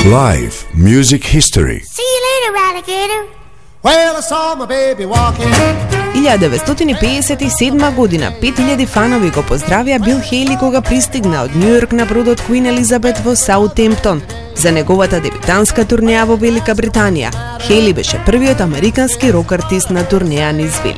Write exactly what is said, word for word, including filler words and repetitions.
Live Music History. See you later, alligator. Well, I saw my baby walking. илјада деветстотини пеесет и седма година пет илјади фанови го поздравија Бил Хејли кога пристигна од Њујорк на бродот Куин Елизабет во Саутемптон за неговата дебютантска турнеја во Велика Британија. Хејли беше првиот американски рок артист на турнеја низ